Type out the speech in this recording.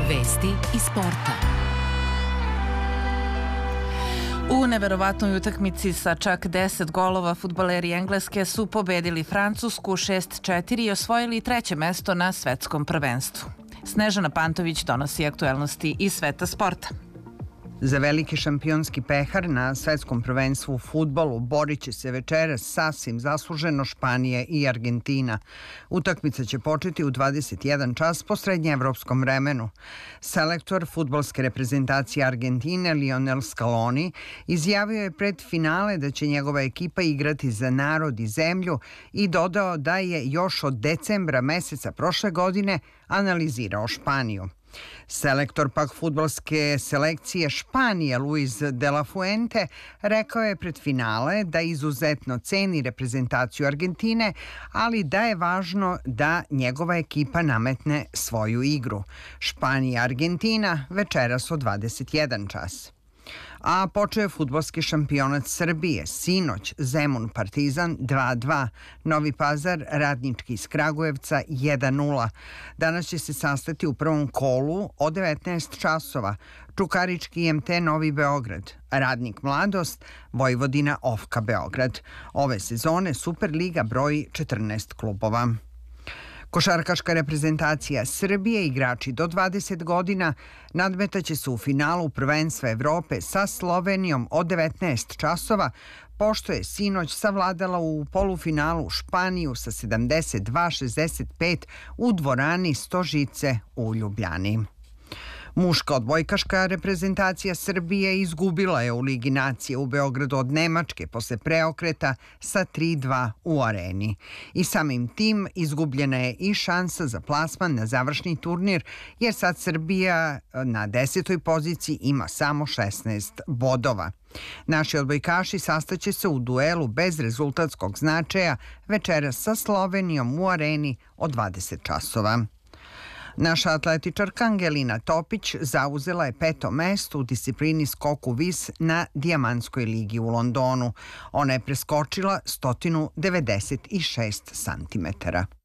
Vesti iz sporta. U neverovatnoj utakmici sa čak 10 golova fudbaleri Engleske su pobedili Francusku 6-4 i osvojili treće mesto na svetskom prvenstvu. Snežana Pantović donosi aktuelnosti iz sveta sporta. Za veliki šampionski pehar na svetskom prvenstvu u fudbalu borit će se večeras sasvim zasluženo Španija i Argentina. Utakmica će početi u 21 čas po srednjeevropskom vremenu. Selektor fudbalske reprezentacije Argentine Lionel Scaloni izjavio je pred finale da će njegova ekipa igrati za narod i zemlju i dodao da je još od decembra meseca prošle godine analizirao Španiju. Selektor pak fudbalske selekcije Španije Luis de la Fuente rekao je pred finale da izuzetno ceni reprezentaciju Argentine, ali da je važno da njegova ekipa nametne svoju igru. Španija i Argentina večeras od 21 čas. A počeo je fudbalski šampionat Srbije. Sinoć Zemun Partizan 2-2, Novi Pazar Radnički iz Kragujevca 1-0. Danas će se sastati u prvom kolu od 19 časova. Čukarički IMT Novi Beograd, Radnik Mladost, Vojvodina Ofka Beograd. Ove sezone Superliga broji 14 klubova. Košarkaška reprezentacija Srbije, igrači do 20 godina, nadmetaće se u finalu prvenstva Evrope sa Slovenijom od 19 časova, pošto je sinoć savladala u polufinalu Španiju sa 72-65 u dvorani Stožice u Ljubljani. Muška odbojkaška reprezentacija Srbije izgubila je u Ligi nacije u Beogradu od Nemačke posle preokreta sa 3-2 u Areni. I samim tim izgubljena je i šansa za plasman na završni turnir, jer sad Srbija na 10. poziciji ima samo 16 bodova. Naši odbojkaši sastaće se u duelu bez rezultatskog značaja večeras sa Slovenijom u Areni od 20 časova. Naša atletičarka Angelina Topić zauzela je 5. mesto u disciplini skoku vis na Dijamantskoj ligi u Londonu. Ona je preskočila 196 centimetara.